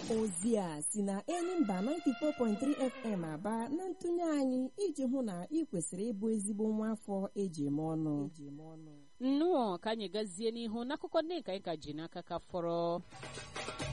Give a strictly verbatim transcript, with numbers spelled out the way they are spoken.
ozi a si na Enyimba ninety four point three F M Aba na ntụnye anyị iji hụ na ị kwesịrị ịbụ ezigbo nwa afọ eji eme ọnụ. Nnụọ ka anyị gazie n'ihu n'akụkọ ndị nke anyị ka ji n'aka ka fọrọ.